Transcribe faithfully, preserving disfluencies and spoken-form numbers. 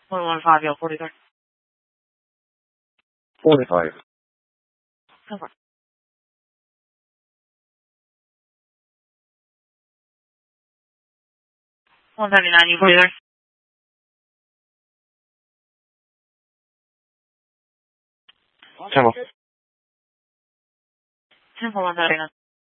one one five, yo, forty-third. forty-five. ten four. one thirty-nine, you forty-third. ten four. ten four, one thirty-nine.